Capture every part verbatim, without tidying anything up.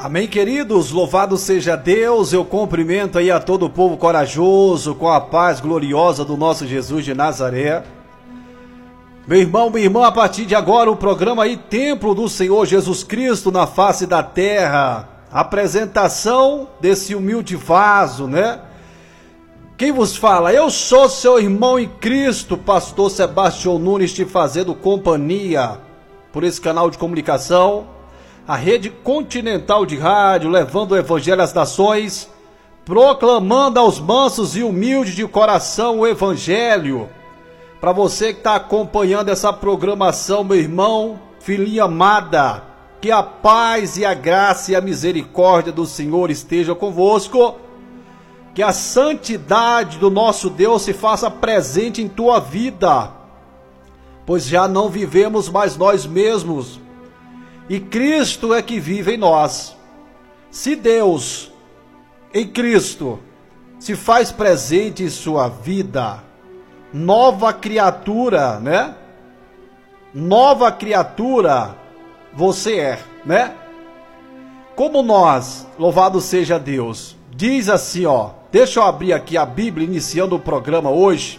Amém, queridos, louvado seja Deus. Eu cumprimento aí a todo o povo corajoso, com a paz gloriosa do nosso Jesus de Nazaré. Meu irmão, minha irmã, a partir de agora o programa aí, Templo do Senhor Jesus Cristo na face da terra. Apresentação desse humilde vaso, né? Quem vos fala? Eu sou seu irmão em Cristo, pastor Sebastião Nunes, te fazendo companhia por esse canal de comunicação, a rede continental de rádio, levando o evangelho às nações, proclamando aos mansos e humildes de coração o evangelho. Para você que está acompanhando essa programação, meu irmão, filhinha amada, que a paz e a graça e a misericórdia do Senhor esteja convosco, que a santidade do nosso Deus se faça presente em tua vida, pois já não vivemos mais nós mesmos, e Cristo é que vive em nós. Se Deus, em Cristo, se faz presente em sua vida, nova criatura, né? Nova criatura você é, né? Como nós, louvado seja Deus, diz assim, ó, deixa eu abrir aqui a Bíblia, iniciando o programa hoje.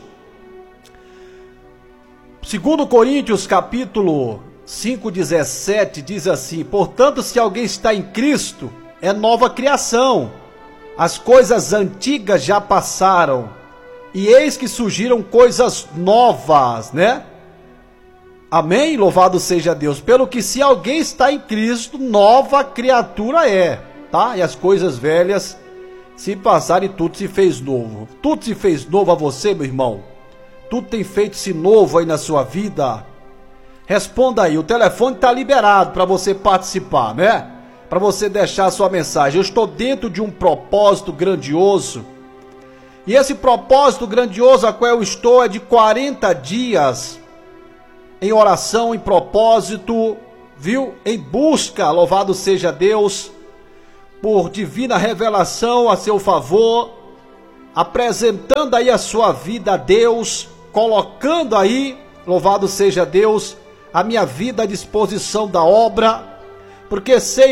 Segundo Coríntios, capítulo cinco, dezessete, diz assim: portanto, se alguém está em Cristo, é nova criação. As coisas antigas já passaram, e eis que surgiram coisas novas, né? Amém? Louvado seja Deus. Pelo que se alguém está em Cristo, nova criatura é, tá? E as coisas velhas se passaram e tudo se fez novo. Tudo se fez novo a você, meu irmão? Tudo tem feito-se novo aí na sua vida? Responda aí, o telefone está liberado para você participar, né? Para você deixar a sua mensagem. Eu estou dentro de um propósito grandioso. E esse propósito grandioso a qual eu estou é de quarenta dias em oração, em propósito, viu? Em busca, louvado seja Deus, por divina revelação a seu favor, apresentando aí a sua vida a Deus, colocando aí, louvado seja Deus, a minha vida à disposição da obra, porque sei